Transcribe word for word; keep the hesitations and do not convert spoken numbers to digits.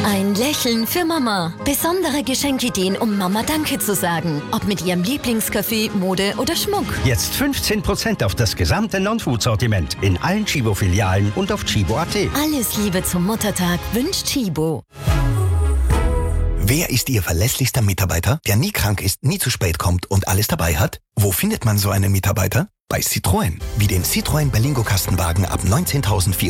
Ein Lächeln für Mama. Besondere Geschenkideen, um Mama Danke zu sagen. Ob mit ihrem Lieblingscafé, Mode oder Schmuck. Jetzt fünfzehn Prozent auf das gesamte Non-Food-Sortiment in allen Chibo-Filialen und auf chibo punkt at. Alles Liebe zum Muttertag wünscht Chibo. Wer ist Ihr verlässlichster Mitarbeiter, der nie krank ist, nie zu spät kommt und alles dabei hat? Wo findet man so einen Mitarbeiter? Bei Citroën. Wie den Citroën Berlingo Kastenwagen ab neunzehntausendvierhundert